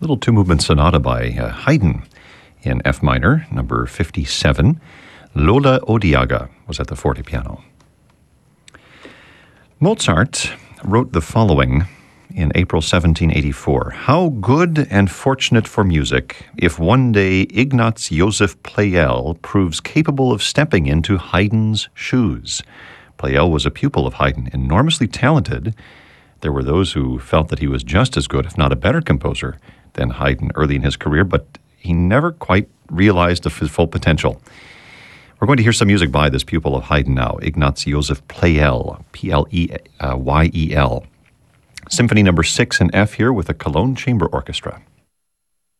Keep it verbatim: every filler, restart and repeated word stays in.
Little two-movement sonata by uh, Haydn in F minor, number fifty-seven. Lola Odiaga was at the fortepiano. Mozart wrote the following in April seventeen eighty-four. How good and fortunate for music if one day Ignaz Joseph Pleyel proves capable of stepping into Haydn's shoes. Pleyel was a pupil of Haydn, enormously talented. There were those who felt that he was just as good, if not a better composer than Haydn early in his career, but he never quite realized his full potential. We're going to hear some music by this pupil of Haydn now, Ignaz Joseph Pleyel, P L E Y E L. Symphony number six in F here with the Cologne Chamber Orchestra.